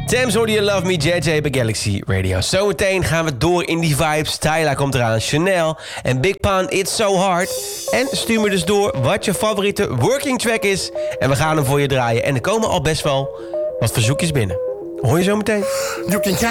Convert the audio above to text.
Thames hoorde je Love Me, JJ bij Galaxy Radio. Zometeen gaan we door in die vibes. Tyla komt eraan, Chanel en Big Pun, It's So Hard. En stuur me dus door wat je favoriete working track is. En we gaan hem voor je draaien. En er komen al best wel wat verzoekjes binnen. Hoor je zo meteen?